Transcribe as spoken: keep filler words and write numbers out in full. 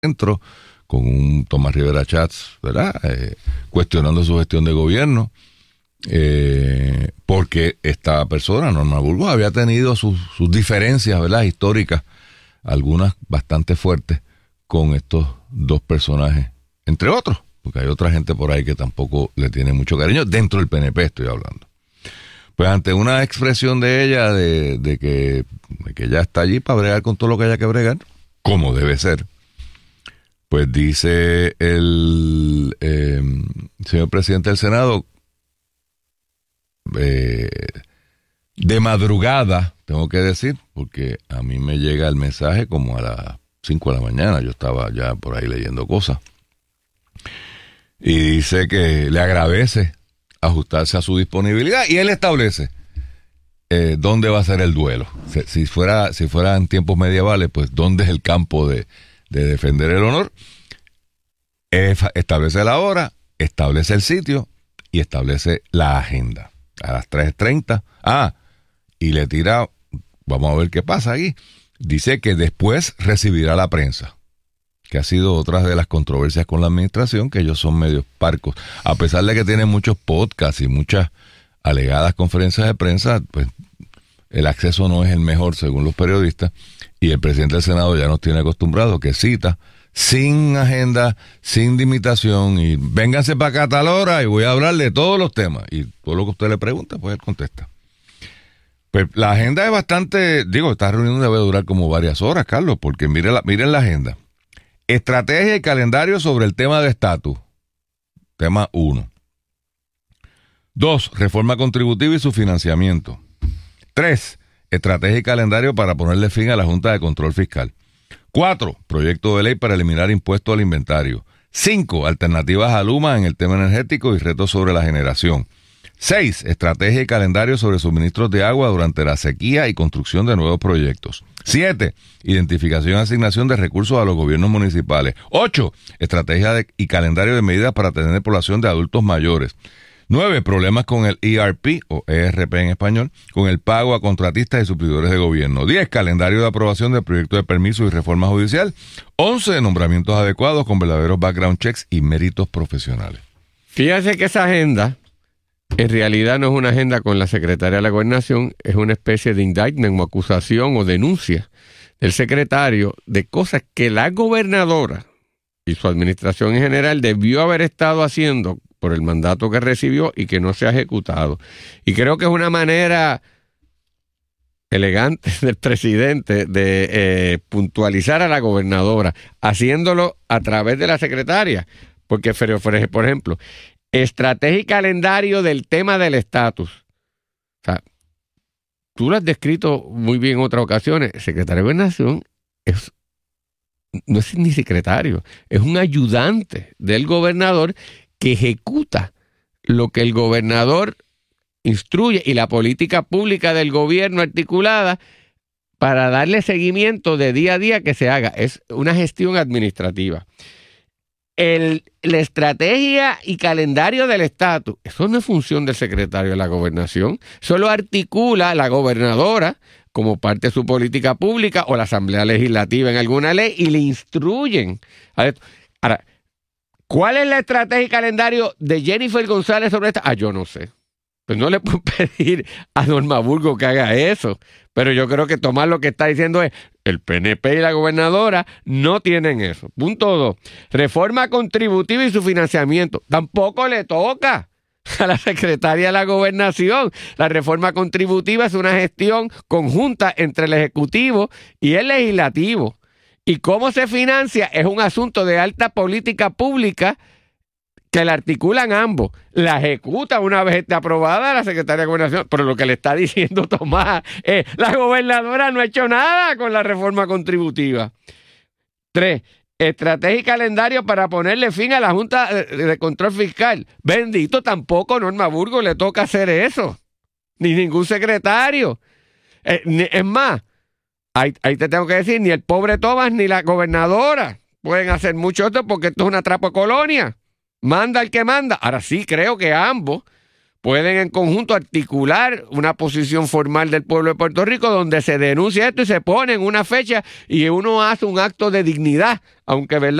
centro, con un Tomás Rivera Chats, ¿verdad? Eh, cuestionando su gestión de gobierno, eh, porque esta persona, Norma Burgos, había tenido sus, sus diferencias, ¿verdad? Históricas, algunas bastante fuertes, con estos dos personajes, entre otros, porque hay otra gente por ahí que tampoco le tiene mucho cariño, dentro del P N P estoy hablando. Pues ante una expresión de ella de, de, que, de que ella está allí para bregar con todo lo que haya que bregar, como debe ser, pues dice el eh, señor presidente del Senado, eh, de madrugada, tengo que decir, porque a mí me llega el mensaje como a las cinco de la mañana, yo estaba ya por ahí leyendo cosas, y dice que le agradece ajustarse a su disponibilidad, y él establece eh, dónde va a ser el duelo. Si, si fuera si fuera en tiempos medievales, pues dónde es el campo de, de defender el honor. Eh, establece la hora, establece el sitio y establece la agenda. A las tres treinta, ah, y le tira, vamos a ver qué pasa ahí, dice que después recibirá la prensa, que ha sido otra de las controversias con la administración, que ellos son medios parcos. A pesar de que tienen muchos podcasts y muchas alegadas conferencias de prensa, pues el acceso no es el mejor según los periodistas, y el presidente del Senado ya nos tiene acostumbrados que cita sin agenda, sin limitación, y vénganse para acá a tal hora y voy a hablar de todos los temas, y todo lo que usted le pregunta, pues él contesta. Pues la agenda es bastante, digo, esta reunión debe durar como varias horas, Carlos, porque miren la, miren la agenda. Estrategia y calendario sobre el tema de estatus. Tema uno. Dos, reforma contributiva y su financiamiento. Tres, estrategia y calendario para ponerle fin a la Junta de Control Fiscal. Cuatro, proyecto de ley para eliminar impuestos al inventario. Cinco, alternativas a Luma en el tema energético y retos sobre la generación. Seis, estrategia y calendario sobre suministros de agua durante la sequía y construcción de nuevos proyectos. Siete, identificación y asignación de recursos a los gobiernos municipales. Ocho, estrategia de, y calendario de medidas para atender población de adultos mayores. Nueve, problemas con el E R P, o E R P en español, con el pago a contratistas y suplidores de gobierno. Diez, calendario de aprobación del proyecto de permiso y reforma judicial. Once, nombramientos adecuados con verdaderos background checks y méritos profesionales. Fíjate que esa agenda en realidad no es una agenda con la secretaria de la Gobernación, es una especie de indictment o acusación o denuncia del secretario de cosas que la gobernadora y su administración en general debió haber estado haciendo por el mandato que recibió y que no se ha ejecutado. Y creo que es una manera elegante del presidente de eh, puntualizar a la gobernadora, haciéndolo a través de la secretaria. Porque, por ejemplo, estrategia y calendario del tema del estatus. O sea, tú lo has descrito muy bien en otras ocasiones. El secretario de Gobernación es, no es ni secretario, es un ayudante del gobernador que ejecuta lo que el gobernador instruye y la política pública del gobierno articulada para darle seguimiento de día a día que se haga. Es una gestión administrativa. El, la estrategia y calendario del estatus, eso no es función del secretario de la Gobernación, solo articula la gobernadora como parte de su política pública o la Asamblea Legislativa en alguna ley y le instruyen. Ahora, ¿cuál es la estrategia y calendario de Jennifer González sobre esta? Ah, yo no sé. Pues no le puedo pedir a Norma Burgos que haga eso. Pero yo creo que Tomás lo que está diciendo es, el P N P y la gobernadora no tienen eso. Punto dos. Reforma contributiva y su financiamiento. Tampoco le toca a la secretaria de la Gobernación. La reforma contributiva es una gestión conjunta entre el Ejecutivo y el Legislativo. Y cómo se financia es un asunto de alta política pública que la articulan ambos. La ejecuta una vez esté aprobada la secretaria de Gobernación. Pero lo que le está diciendo Tomás es, la gobernadora no ha hecho nada con la reforma contributiva. Tres, estrategia y calendario para ponerle fin a la Junta de Control Fiscal. Bendito, tampoco Norma Burgos le toca hacer eso. Ni ningún secretario. Eh, ni, es más, ahí, ahí te tengo que decir, ni el pobre Tomás ni la gobernadora pueden hacer mucho esto porque esto es una trapo colonia. Manda el que manda. Ahora sí creo que ambos pueden en conjunto articular una posición formal del pueblo de Puerto Rico donde se denuncia esto y se pone en una fecha y uno hace un acto de dignidad, aunque, ¿verdad?,